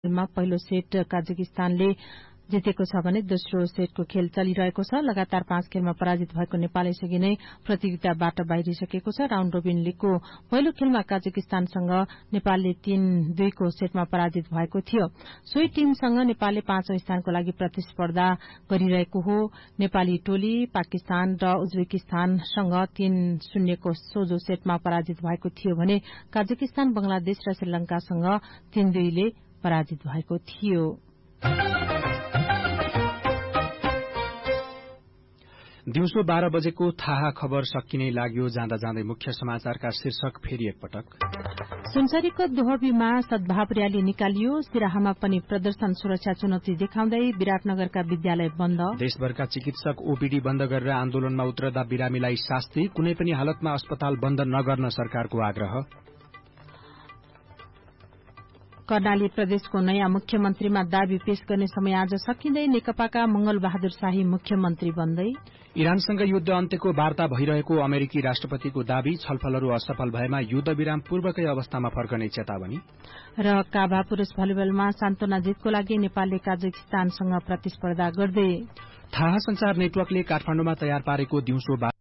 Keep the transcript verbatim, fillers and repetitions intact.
मा पहिलो सेट काजाकिस्तानले जितेको छ भने दोस्रो सेटको खेल चलिरहेको छ। लगातार पाँच खेलमा पराजित भएको नेपाल यसअघि नै प्रतियोगिताबाट बाहिरिसकेको छ। राउण्ड रोबिन लीगको पहिलो खेलमा काजाकिस्तानसँग नेपालले तीन दुईको सेटमा पराजित भएको थियो। सोही टीमसँग नेपालले पाँचौं स्थानको लागि प्रतिस्पर्धा गरिरहेको हो। नेपाली टोली पाकिस्तान र उज्बेकिस्तानसँग तीन शून्यको सोझो सेटमा पराजित भएको थियो भने काजाकिस्तान बंगलादेश र श्रीलंकासँग तीन दुईले पराजित भएको थियो। दिउँसो बाह्र बजेको थाहा खबर सकिनै लाग्यो। जाँदा जाँदै मुख्य समाचारका शीर्षक फेरि एकपटक। सुनसरीको दोहबीमा सद्भाव रयाली निकालियो। सिराहामा पनि प्रदर्शन सुरक्षा चुनौती देखाउँदै विराटनगरका विद्यालय बन्द। देशभरका चिकित्सक ओपीडी बन्द गरेर आन्दोलनमा उत्रदा बिरामीलाई शास्ति। कुनै पनि हालतमा अस्पताल बन्द नगर्न सरकारको आग्रह। कर्णाली प्रदेशको नयाँ मुख्यमन्त्रीमा दावी पेश गर्ने समय आज सकिँदै नेकपाका मंगल बहादुर शाही मुख्यमन्त्री बन्दै। इरानसँग युद्ध अन्त्यको वार्ता भइरहेको अमेरिकी राष्ट्रपतिको दावी। छलफलहरू असफल भएमा युद्ध विराम पूर्वकै अवस्थामा फर्कने चेतावनी। र काभा पुरूष भलिबलमा सान्तोना जितको लागि नेपालले काजाकिस्तानसँग प्रतिस्पर्धा गर्दै। थाहा संचार नेटवर्कले काठमाडौँमा तयार पारेको दिउँसो